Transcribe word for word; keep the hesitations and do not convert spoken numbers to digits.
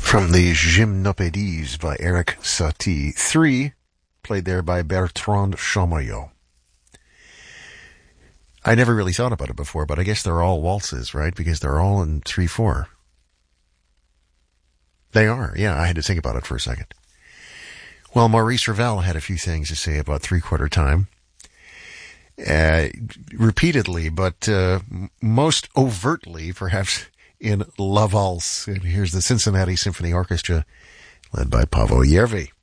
From the Gymnopédies by Eric Satie. Three, played there by Bertrand Chamayot. I never really thought about it before, but I guess they're all waltzes, right? Because they're all in three four. They are, yeah, I had to think about it for a second. Well, Maurice Ravel had a few things to say about three-quarter time. Uh, repeatedly, but uh, most overtly, perhaps, in La Valse. And here's the Cincinnati Symphony Orchestra, led by Paavo Järvi.